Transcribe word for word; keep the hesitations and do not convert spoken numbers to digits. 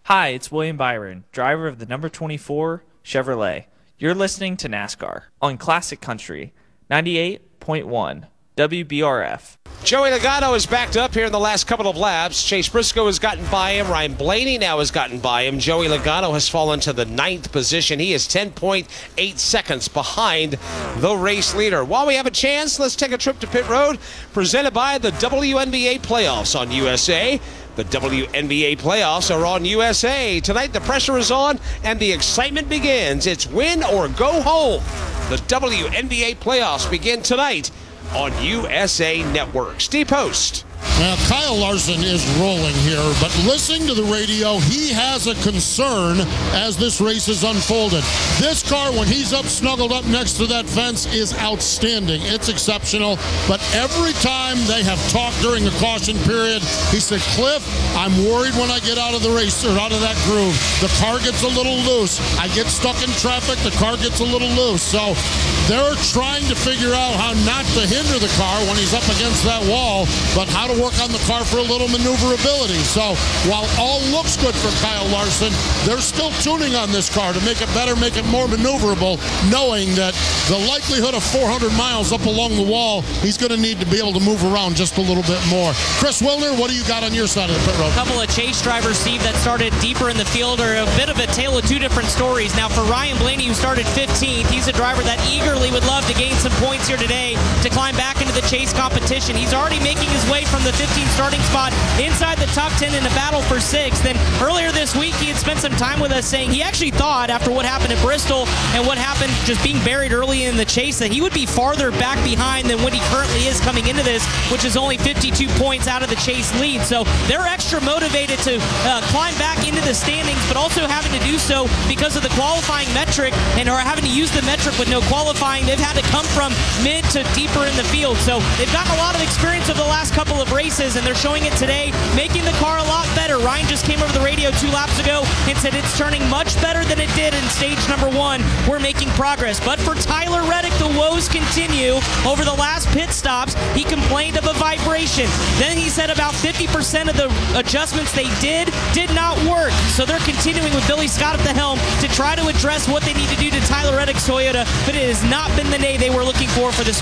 Hi, it's William Byron, driver of the number twenty-four Chevrolet. You're listening to NASCAR on Classic Country, ninety-eight point one W B R F. Joey Logano is backed up here in the last couple of laps. Chase Briscoe has gotten by him. Ryan Blaney now has gotten by him. Joey Logano has fallen to the ninth position. He is ten point eight seconds behind the race leader. While we have a chance, let's take a trip to pit road, presented by the W N B A playoffs on U S A. The W N B A playoffs are on U S A. Tonight the pressure is on and the excitement begins. It's win or go home. The W N B A playoffs begin tonight on U S A Network. Steve Post. Now, Kyle Larson is rolling here, but listening to the radio, he has a concern as this race is unfolded. This car, when he's up snuggled up next to that fence, is outstanding. It's exceptional, but every time they have talked during the caution period, he said, Cliff, I'm worried when I get out of the race or out of that groove. The car gets a little loose. I get stuck in traffic, the car gets a little loose. So they're trying to figure out how not to hinder the car when he's up against that wall, but how to work on the car for a little maneuverability. So while all looks good for Kyle Larson, they're still tuning on this car to make it better, make it more maneuverable, knowing that the likelihood of four hundred miles up along the wall, he's going to need to be able to move around just a little bit more. Chris Wilner, what do you got on your side of the pit road? A couple of chase drivers, Steve, that started deeper in the field are a bit of a tale of two different stories. Now for Ryan Blaney, who started fifteenth, he's a driver that eagerly would love to gain some points here today to climb back into the chase competition. He's already making his way from the fifteenth starting spot inside the top ten in the battle for sixth. Then earlier this week, he had spent some time with us saying he actually thought, after what happened at Bristol and what happened just being buried early in the chase, that he would be farther back behind than what he currently is coming into this, which is only fifty-two points out of the chase lead. So they're extra motivated to uh, climb back into the standings, but also having to do so because of the qualifying metric, and are having to use the metric with no qualifying. They've had to come from mid to deeper in the field. So they've gotten a lot of experience over the last couple of races, and they're showing it today, making the car a lot better. Ryan just came over the radio two laps ago and said it's turning much better than it did in stage number one. We're making progress. But for Tyler Reddick, the woes continue. Over the last pit stops, he complained of a vibration. Then he said about fifty percent of the adjustments they did did not work. So they're continuing with Billy Scott at the helm to try to address what they need to do to Tyler Reddick's Toyota, but it has not been the day they were looking for for this